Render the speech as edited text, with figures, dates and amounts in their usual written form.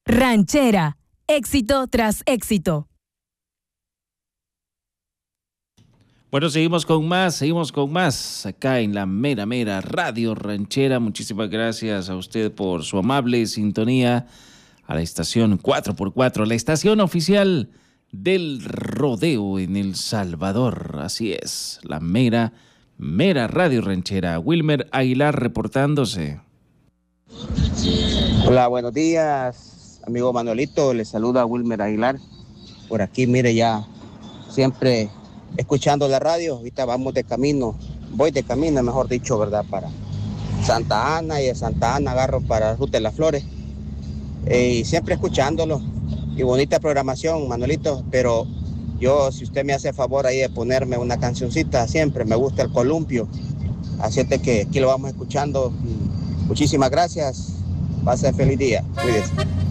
Ranchera, éxito tras éxito. Bueno, seguimos con más acá en la mera Radio Ranchera. Muchísimas gracias a usted por su amable sintonía a la estación 4x4, la estación oficial del rodeo en El Salvador. Así es, la mera Radio Ranchera. Wilmer Aguilar reportándose. Hola, buenos días, amigo Manuelito. Le saluda Wilmer Aguilar. Por aquí, mire, ya siempre escuchando la radio. Ahorita voy de camino, mejor dicho, ¿verdad? Para Santa Ana, y de Santa Ana agarro para Ruta de las Flores. Y siempre escuchándolo. Y bonita programación, Manuelito. Pero yo, si usted me hace favor ahí de ponerme una cancioncita, siempre me gusta el columpio. Así es que aquí lo vamos escuchando. Muchísimas gracias. Pase feliz día. Cuídese.